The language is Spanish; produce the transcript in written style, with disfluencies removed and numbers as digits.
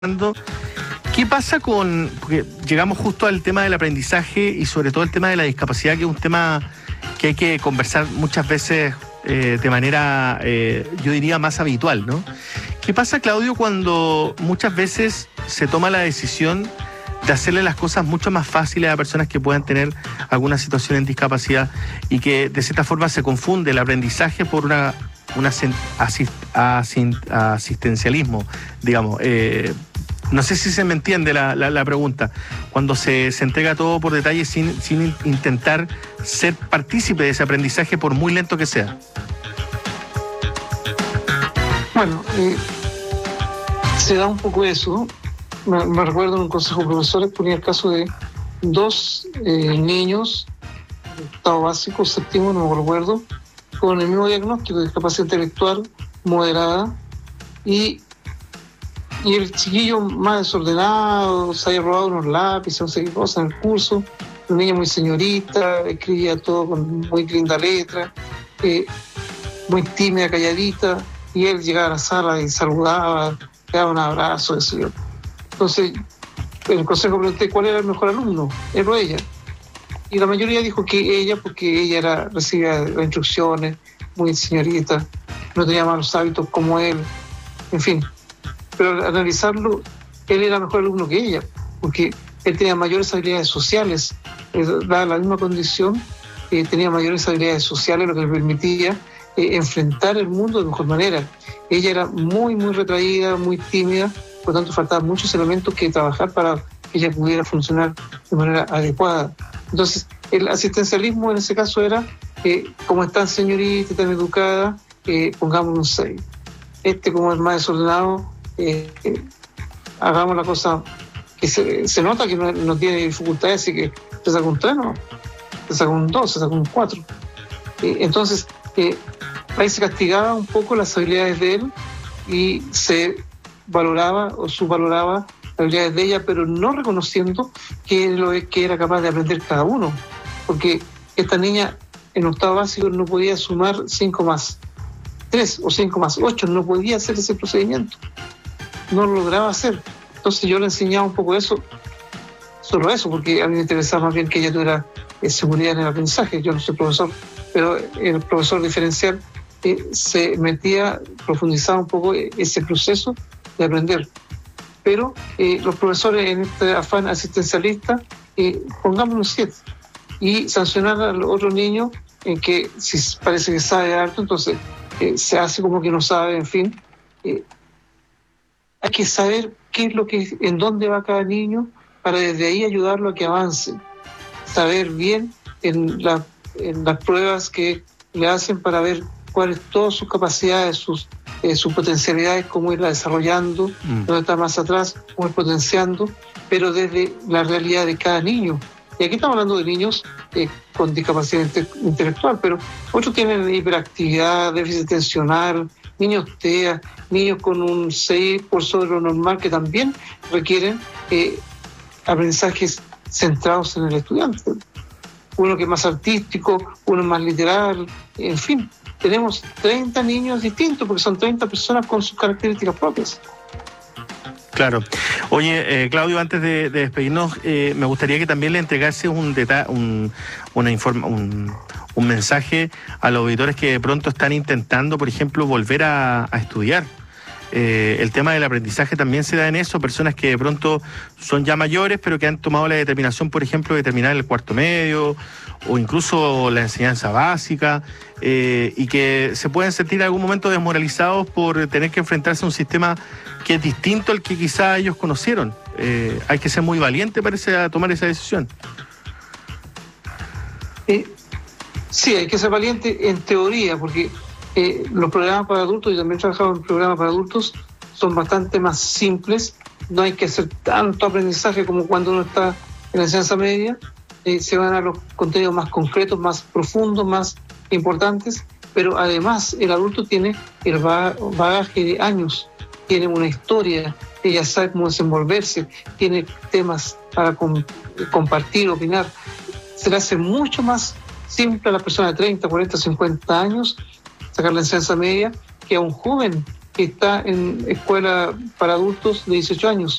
¿Qué pasa porque llegamos justo al tema del aprendizaje y sobre todo el tema de la discapacidad, que es un tema que hay que conversar muchas veces de manera, yo diría, más habitual, ¿no? ¿Qué pasa, Claudio, cuando muchas veces se toma la decisión de hacerle las cosas mucho más fáciles a personas que puedan tener alguna situación en discapacidad y que de cierta forma se confunde el aprendizaje por un asistencialismo, digamos? No sé si se me entiende la pregunta. Cuando se entrega todo por detalle sin intentar ser partícipe de ese aprendizaje, por muy lento que sea. Bueno, se da un poco eso. Me recuerdo en un consejo de profesores, ponía el caso de dos niños de octavo básico, séptimo, no me recuerdo, con el mismo diagnóstico de discapacidad intelectual moderada, y el chiquillo más desordenado, se había robado unos lápices, no sé qué cosa en el curso, la niña muy señorita, escribía todo con muy linda letra, muy tímida, calladita, y él llegaba a la sala y saludaba, le daba un abrazo, eso. Entonces, en el consejo pregunté cuál era el mejor alumno, él o ella. Y la mayoría dijo que ella, porque ella recibía las instrucciones, muy señorita, no tenía malos hábitos como él, en fin. Pero al analizarlo, él era mejor alumno que ella, porque él tenía mayores habilidades sociales, dada la misma condición, tenía mayores habilidades sociales, lo que le permitía enfrentar el mundo de mejor manera. Ella era muy, muy retraída, muy tímida, por lo tanto faltaban muchos elementos que trabajar para que ella pudiera funcionar de manera adecuada. Entonces, el asistencialismo en ese caso era, como es tan señorita, tan educada, pongamos un 6. Como es más desordenado, hagamos la cosa que se nota que no tiene dificultades, y que se saca un 3, no, se saca un 2, se saca un 4. Entonces, ahí se castigaba un poco las habilidades de él y se valoraba o subvaloraba las habilidades de ella, pero no reconociendo que era capaz de aprender cada uno, porque esta niña en octavo básico no podía sumar 5 más 3 o 5 más 8, no podía hacer ese procedimiento, no lo lograba hacer. Entonces yo le enseñaba un poco eso, solo eso, porque a mí me interesaba más bien que ella tuviera seguridad en el aprendizaje. Yo no soy profesor, pero el profesor diferencial se metía, profundizaba un poco ese proceso de aprender. Pero los profesores, en este afán asistencialista, pongamos un 7 y sancionar a los otros niños en que si parece que sabe harto, entonces se hace como que no sabe, en fin. Hay que saber en dónde va cada niño para desde ahí ayudarlo a que avance. Saber bien en las pruebas que le hacen para ver cuáles todas sus capacidades, sus potencialidades, cómo irla desarrollando, dónde está más atrás, cómo ir potenciando, pero desde la realidad de cada niño. Y aquí estamos hablando de niños con discapacidad intelectual, pero otros tienen hiperactividad, déficit atencional, niños TEA, niños con un 6 por sobre lo normal, que también requieren aprendizajes centrados en el estudiante. Uno que es más artístico, uno más literal, en fin. Tenemos 30 niños distintos, porque son 30 personas con sus características propias. Claro. Oye, Claudio, antes de despedirnos, me gustaría que también le entregase un mensaje a los auditores que de pronto están intentando, por ejemplo, volver a estudiar. El tema del aprendizaje también se da en eso, personas que de pronto son ya mayores, pero que han tomado la determinación, por ejemplo, de terminar el cuarto medio o incluso la enseñanza básica, y que se pueden sentir en algún momento desmoralizados por tener que enfrentarse a un sistema que es distinto al que quizá ellos conocieron. Hay que ser muy valiente, parece, a tomar esa decisión. Sí, hay que ser valiente en teoría, porque los programas para adultos, yo también he trabajado en programas para adultos, son bastante más simples, no hay que hacer tanto aprendizaje como cuando uno está en la enseñanza media, se van a los contenidos más concretos, más profundos, más importantes, pero además el adulto tiene el bagaje de años, tiene una historia, ella sabe cómo desenvolverse, tiene temas para compartir, opinar. Se le hace mucho más simple a la persona de 30, 40, 50 años sacar la enseñanza media que a un joven que está en escuela para adultos de 18 años.